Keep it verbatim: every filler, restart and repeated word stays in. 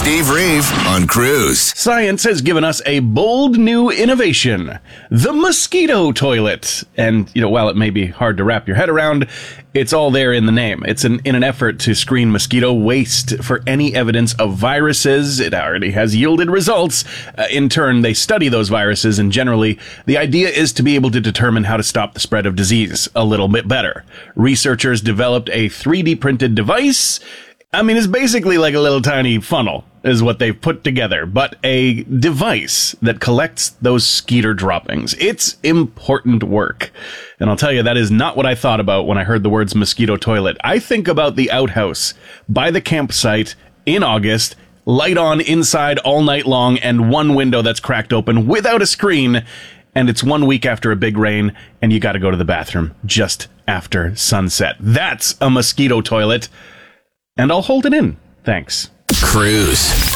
Steve Reeve on Cruise. Science has given us a bold new innovation, the mosquito toilet. And, you know, while it may be hard to wrap your head around, it's all there in the name. It's an, in an effort to screen mosquito waste for any evidence of viruses. It already has yielded results. Uh, in turn, they study those viruses, and generally, the idea is to be able to determine how to stop the spread of disease a little bit better. Researchers developed a three D printed device. I mean, it's basically like a little tiny funnel is what they've put together, but a device that collects those skeeter droppings. It's important work. And I'll tell you, that is not what I thought about when I heard the words mosquito toilet. I think about the outhouse by the campsite in August, light on inside all night long, and one window that's cracked open without a screen. And it's one week after a big rain, and you got to go to the bathroom just after sunset. That's a mosquito toilet. And I'll hold it in. Thanks. Cruise.